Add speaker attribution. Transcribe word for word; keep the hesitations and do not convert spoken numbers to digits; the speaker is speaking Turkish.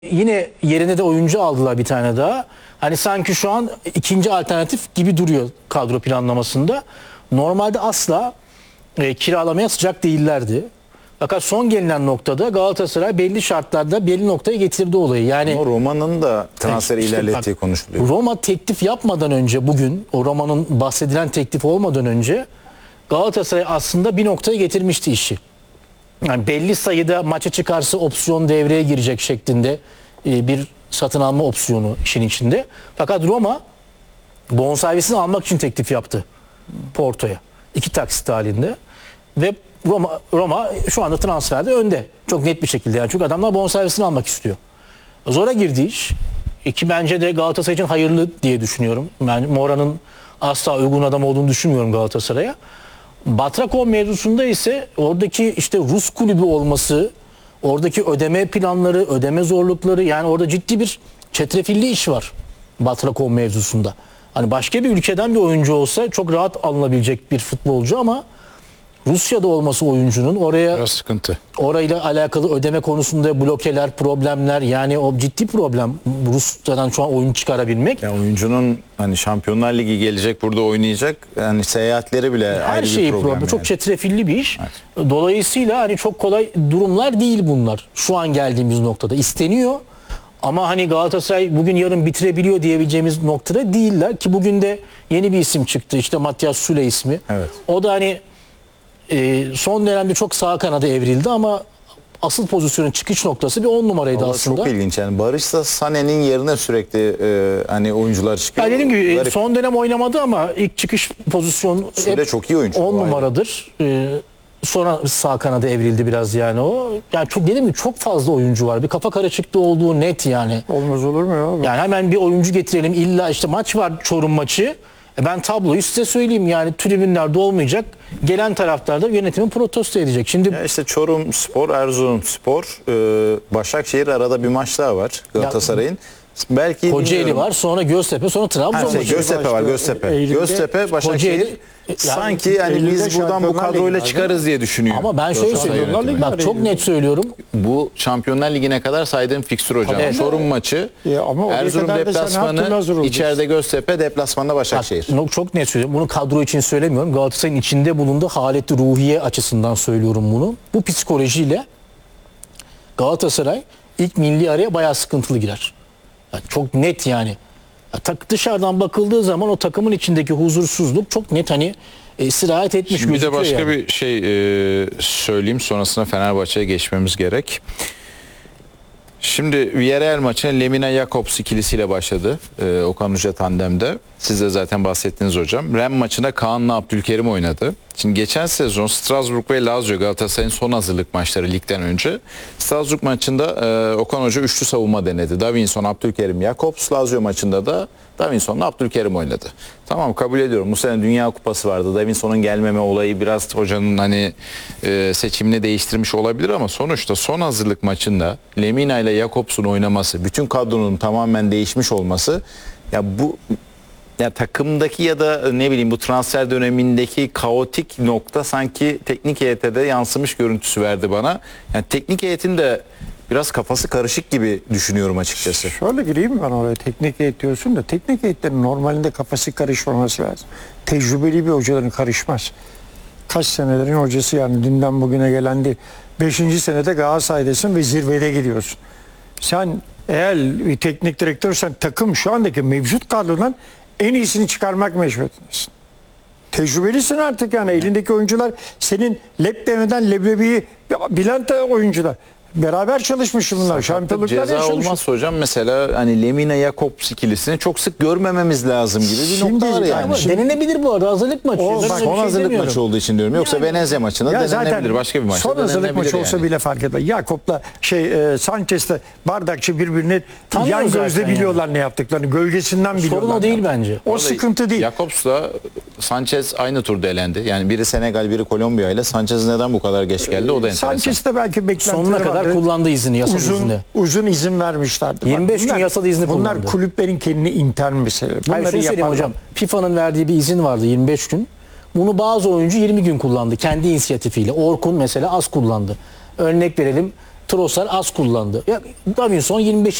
Speaker 1: Yine yerine de oyuncu aldılar bir tane daha. Hani sanki şu an ikinci alternatif gibi duruyor kadro planlamasında. Normalde asla e, kiralamaya sıcak değillerdi. Fakat son gelinen noktada Galatasaray belli şartlarda belli noktaya getirdi olayı. Yani
Speaker 2: Ama Roma'nın da transferi
Speaker 1: işte
Speaker 2: ilerlettiği
Speaker 1: bak,
Speaker 2: konuşuluyor.
Speaker 1: Roma teklif yapmadan önce bugün, o Roma'nın bahsedilen teklif olmadan önce Galatasaray aslında bir noktaya getirmişti işi. Yani belli sayıda maça çıkarsa opsiyon devreye girecek şeklinde e, bir satın alma opsiyonu işin içinde. Fakat Roma bonservisini almak için teklif yaptı Porto'ya. İki taksit halinde. Ve Roma Roma şu anda transferde önde. Çok net bir şekilde yani. Çünkü adamlar bonservisini almak istiyor. Zora girdi iş. Ki bence de Galatasaray için hayırlı diye düşünüyorum. Ben Mora'nın asla uygun adam olduğunu düşünmüyorum Galatasaray'a. Batrakom mevzusunda ise oradaki işte Rus kulübü olması, oradaki ödeme planları, ödeme zorlukları, yani orada ciddi bir çetrefilli iş var Batrakom mevzusunda. Hani başka bir ülkeden bir oyuncu olsa çok rahat alınabilecek bir futbolcu ama Rusya'da olması oyuncunun oraya
Speaker 3: biraz sıkıntı.
Speaker 1: Orayla alakalı ödeme konusunda blokeler, problemler, yani o ciddi problem Rusya'dan şu an oyun çıkarabilmek.
Speaker 2: Yani oyuncunun hani Şampiyonlar Ligi gelecek, burada oynayacak. Yani seyahatleri bile
Speaker 1: Her
Speaker 2: ayrı
Speaker 1: şeyi
Speaker 2: bir problem.
Speaker 1: problem.
Speaker 2: Yani.
Speaker 1: Çok çetrefilli bir iş.
Speaker 2: Evet.
Speaker 1: Dolayısıyla hani çok kolay durumlar değil bunlar. Şu an geldiğimiz noktada isteniyor. Ama hani Galatasaray bugün yarın bitirebiliyor diyebileceğimiz noktada değiller ki bugün de yeni bir isim çıktı. İşte Matias Süle ismi.
Speaker 2: Evet.
Speaker 1: O da hani e, son dönemde çok sağ kanada evrildi ama asıl pozisyonun çıkış noktası bir on numaraydı
Speaker 2: Vallahi
Speaker 1: aslında.
Speaker 2: çok ilginç yani. Barış da Sané'nin yerine sürekli e, hani oyuncular çıkıyor.
Speaker 1: Ya dediğim gibi
Speaker 2: Garip.
Speaker 1: son dönem oynamadı ama ilk çıkış pozisyon
Speaker 2: Süle çok iyi oyuncu.
Speaker 1: on
Speaker 2: O ayrı.
Speaker 1: numaradır. Ee, sonra sağ kanada evrildi biraz yani o. Yani çok dediğim gibi çok fazla oyuncu var. Bir kafa karışıklığı olduğu net yani.
Speaker 4: Olmaz olur mu ya?
Speaker 1: Yani hemen bir oyuncu getirelim. İlla işte maç var, Çorum maçı. E ben tabloyu size söyleyeyim yani tribünlerde olmayacak. Gelen taraftar da yönetimin protesto edecek. Şimdi
Speaker 2: Ya işte Çorum Spor, Erzurum Spor, e, Başakşehir arada bir maç daha var Galatasaray'ın. Belki
Speaker 1: Kocaeli
Speaker 2: bilmiyorum.
Speaker 1: var, sonra Göztepe, sonra Trabzon
Speaker 2: Ha, şey,
Speaker 1: maçı.
Speaker 2: Göztepe var, Göztepe.
Speaker 4: Eylül'de
Speaker 2: Göztepe, Başakşehir.
Speaker 1: Kocaeli-
Speaker 2: Sanki yani
Speaker 4: Eylül'de
Speaker 2: biz buradan bu
Speaker 4: Şampiyonlar Ligi
Speaker 2: kadroyla
Speaker 4: var,
Speaker 2: çıkarız diye düşünüyor.
Speaker 1: Ama ben şöyle
Speaker 2: Galatasaray
Speaker 1: söylüyorum.
Speaker 2: yönetimi.
Speaker 1: Bak çok net söylüyorum.
Speaker 2: Bu Şampiyonlar Ligi'ne kadar saydığım fikstür hocam.
Speaker 1: Evet.
Speaker 2: Çorum maçı,
Speaker 4: Ya ama oraya
Speaker 2: Erzurum
Speaker 4: kadar da sen her türlü hazır
Speaker 2: deplasmanı,
Speaker 4: olacaksın.
Speaker 2: içeride Göztepe, deplasmanda Başakşehir.
Speaker 1: Bak, çok net söylüyorum. Bunu kadro için söylemiyorum. Galatasaray'ın içinde bulunduğu haleti ruhiye açısından söylüyorum bunu. Bu psikolojiyle Galatasaray ilk milli araya bayağı sıkıntılı girer. Yani çok net yani. Ya, tak- dışarıdan bakıldığı zaman o takımın içindeki huzursuzluk çok net hani e, sirayet etmiş
Speaker 3: Şimdi bir de
Speaker 1: gözüküyor
Speaker 3: başka
Speaker 1: yani.
Speaker 3: bir şey e, söyleyeyim, sonrasında Fenerbahçe'ye geçmemiz gerek. Şimdi Villarreal maçına Lemina Jakobs ikilisiyle başladı. E, Okan Hoca tandemde. Siz de zaten bahsettiniz hocam. Rennes maçında Kaan'la Abdülkerim oynadı. Şimdi geçen sezon Strasbourg ve Lazio Galatasaray'ın son hazırlık maçları ligden önce. Strasbourg maçında e, Okan Hoca üçlü savunma denedi. Davinson, Abdülkerim, Jakobs. Lazio maçında da Davinson'la Abdülkerim oynadı. Tamam, kabul ediyorum. Bu sene Dünya Kupası vardı. Davinson'un gelmeme olayı biraz hocanın hani e, seçimini değiştirmiş olabilir ama sonuçta son hazırlık maçında Lemina ile Jakobs'un oynaması, bütün kadronun tamamen değişmiş olması, ya bu ya takımdaki ya da ne bileyim bu transfer dönemindeki kaotik nokta sanki teknik heyete de yansımış görüntüsü verdi bana. Yani teknik heyetin de biraz kafası karışık gibi düşünüyorum açıkçası.
Speaker 4: Şöyle gireyim ben oraya, teknik heyet diyorsun da teknik heyetlerin normalinde kafası karışmaması lazım. Tecrübeli bir hocaların karışmaz. Kaç senelerin hocası yani, dünden bugüne gelen değil. Beşinci senede Galatasaray'dasın ve zirvede gidiyorsun. Sen eğer bir teknik direktörsen takım şu andaki mevcut kadrodan en iyisini çıkarmak mecburiyetindesin. Tecrübelisin artık yani, elindeki oyuncular senin lep demeden leblebiyi bilen oyuncular. Beraber çalışmış bunlar. Şampiyonluklarda
Speaker 2: Ceza
Speaker 4: yaşamış.
Speaker 2: olmazsa hocam mesela hani Lemina Jakobs ikilisini çok sık görmememiz lazım gibi bir
Speaker 4: Şimdi
Speaker 2: nokta var
Speaker 4: yani
Speaker 2: yani.
Speaker 1: Ama
Speaker 4: Şimdi-
Speaker 1: denenebilir bu arada, hazırlık maçı.
Speaker 4: O
Speaker 1: Ben
Speaker 4: bak,
Speaker 1: öyle bir
Speaker 2: Son
Speaker 1: şey
Speaker 2: hazırlık
Speaker 1: demiyorum.
Speaker 2: maçı olduğu için diyorum. Yoksa Venezia maçında
Speaker 4: Ya
Speaker 2: denenebilir.
Speaker 4: zaten
Speaker 2: Başka bir maçta
Speaker 4: son hazırlık
Speaker 2: denenebilir
Speaker 4: maçı olsa
Speaker 2: yani.
Speaker 4: bile fark etmez. Jakob'la şey e, Sanchez'le Bardakçı birbirini
Speaker 1: Tanıyor
Speaker 4: yan
Speaker 1: zaten
Speaker 4: gözle
Speaker 1: yani.
Speaker 4: biliyorlar ne yaptıklarını. Gölgesinden biliyorlar.
Speaker 1: Sorun o
Speaker 4: ne
Speaker 1: değil
Speaker 4: yaptıklarını.
Speaker 1: bence.
Speaker 4: O sıkıntı değil.
Speaker 2: Jakobs'la Sanchez aynı turda elendi. Yani biri Senegal, biri Kolombiya ile. Sanchez neden bu kadar geç geldi? O da enteresan.
Speaker 4: Sanchez de belki beklentileri
Speaker 1: Sonuna kadar
Speaker 4: vardı.
Speaker 1: kullandı izni, yasal
Speaker 4: uzun,
Speaker 1: izni.
Speaker 4: uzun izin vermişlerdi.
Speaker 1: yirmi beş gün yasal izni
Speaker 4: Bunlar
Speaker 1: kullandı.
Speaker 4: kulüplerin kendine intern mesele.
Speaker 1: Hayır,
Speaker 4: Bunları
Speaker 1: şunu söyleyeyim
Speaker 4: yaparlar.
Speaker 1: hocam. FIFA'nın verdiği bir izin vardı yirmi beş gün. Bunu bazı oyuncu yirmi gün kullandı kendi inisiyatifiyle. Orkun mesela az kullandı. Örnek verelim. Trossard az kullandı. Ya Davinson yirmi beş